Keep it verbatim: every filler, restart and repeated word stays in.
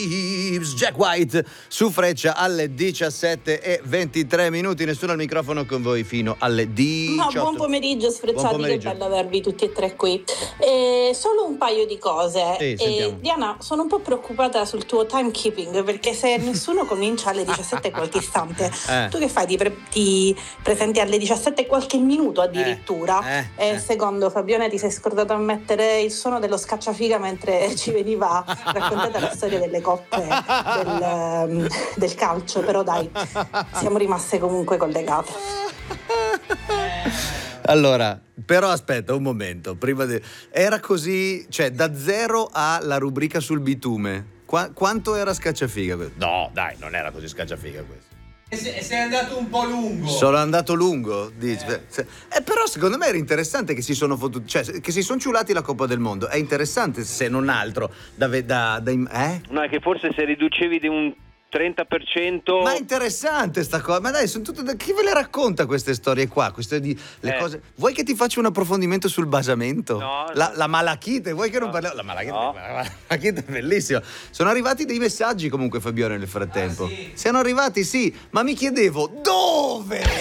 Jack White su Freccia alle diciassette e ventitré minuti, nessuno al microfono con voi fino alle diciotto. No, buon pomeriggio sfrecciati, Buon pomeriggio. Che bello avervi tutti e tre qui. Eh, solo un paio di cose. Sì, eh, Diana, sono un po' preoccupata sul tuo timekeeping, perché se nessuno comincia alle diciassette e qualche istante, eh. tu che fai? Ti, pre- ti presenti alle diciassette e qualche minuto addirittura. Eh, E eh, eh. secondo Fabione ti sei scordato a mettere il suono dello scacciafiga mentre ci veniva raccontata la storia delle coppe del, del calcio, però dai, siamo rimaste comunque collegate. Allora, però aspetta un momento, prima di... era così, cioè da zero alla rubrica sul bitume, Qua... quanto era scacciafiga questo? No, dai, non era così scacciafiga questo. E se- sei andato un po' lungo. Sono andato lungo, dici. Eh. eh, però secondo me era interessante che si sono fottuti, cioè che si sono ciulati la Coppa del Mondo. È interessante, se non altro, da, da, da eh? No, è che forse se riducevi di un trenta per cento. Ma è interessante sta cosa. Ma dai, sono tutte da... chi ve le racconta queste storie qua? Queste di le Eh. cose. Vuoi che ti faccia un approfondimento sul basamento? No, la, no. la malachite, vuoi che non No. parliamo? La malachite, No. la malachite è bellissima. Sono arrivati dei messaggi comunque, Fabione, nel frattempo. Ah, sì? Siano arrivati, sì, ma mi chiedevo dove?